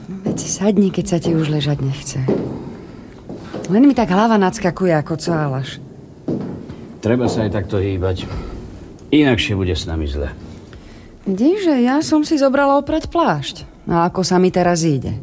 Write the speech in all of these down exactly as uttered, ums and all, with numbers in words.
Veď si sadni, keď sa ti už ležať nechce. Len mi tak hlava nadskakuje ako cálaš. Treba sa aj takto hýbať. Inakšie bude s nami zle. Vidíš, že ja som si zobrala oprať plášť. A ako sa mi teraz ide.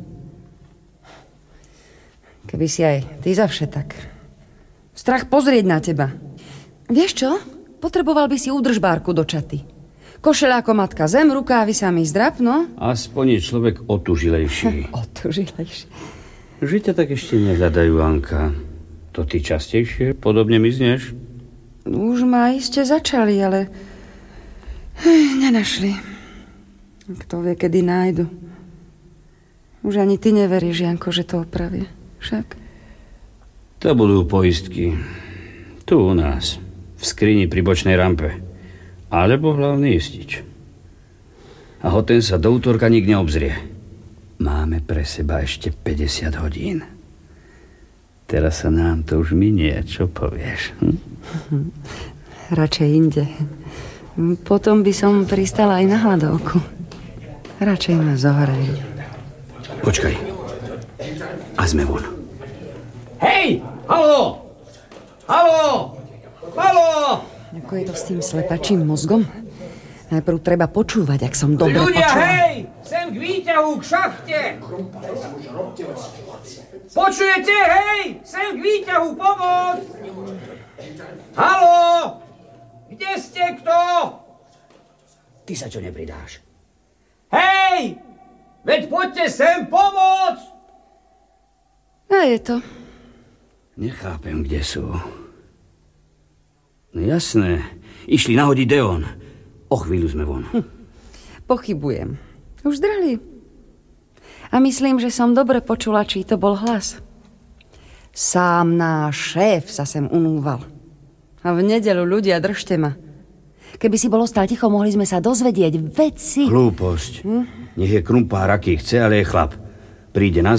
Keby si aj ty zavše tak. Strach pozrieť na teba. Vieš čo? Potreboval by si údržbárku do čaty. Košeľa ako matka zem, rukávy sa mi zdrapno. Aspoň je človek otužilejší. Otužilejší. Že ťa tak ešte nehľadajú, Anka. To ty častejšie podobne mizneš? Už ma iste začali, ale ej, nenašli. Kto vie, kedy nájdu. Už ani ty neveríš, Janko, že to opravie. Však? To budú poistky. Tu u nás. V skrini pri bočnej rampe. Alebo hlavný istič. A ho ten sa do útorka nik neobzrie. Máme pre seba ešte päťdesiat hodín. Teraz sa nám to už minie, čo povieš? Hm? Radšej inde. Potom by som pristala aj na hladovku. Radšej ma zohrej. Počkaj. A sme von. Hej! Haló! Haló! Haló! Ako je to s tým slepačím mozgom? Najprv treba počúvať, ak som dobre Ľudia, počula. hej! Sem k výťahu, k šachte! Počujete, hej? Sem k výťahu, pomoc! Haló! Kde ste, kto? Ty sa čo nepridáš? Hej! Veď poďte sem pomoc! A je to. Nechápem, kde sú. No jasné, išli nahodiť Deon. O chvíľu sme von. Hm. Pochybujem. Už zdrali. A myslím, že som dobre počula, či to bol hlas. Sám náš šéf sa sem unúval. A v nedeľu ľudia, držte ma. Keby si bol ostal ticho, mohli sme sa dozvedieť veci. Hlúposť. Hm? Nech je krumpár, aký chce, ale je chlap. Príde na